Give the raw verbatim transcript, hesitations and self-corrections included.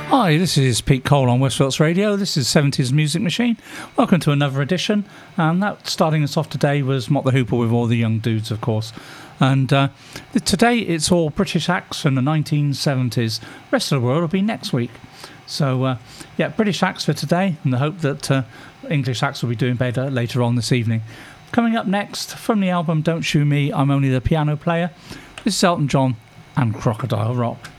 Hi, this is Pete Cole on Westfields Radio. This is seventies Music Machine. Welcome to another edition. And that starting us off today was Mott the Hoople with All the Young Dudes, of course. And uh, today it's all British acts from the nineteen seventies. The rest of the world will be next week. So, uh, yeah, British acts for today, and the hope that uh, English acts will be doing better later on this evening. Coming up next, from the album Don't Shoot Me, I'm Only the Piano Player, this is Elton John and Crocodile Rock.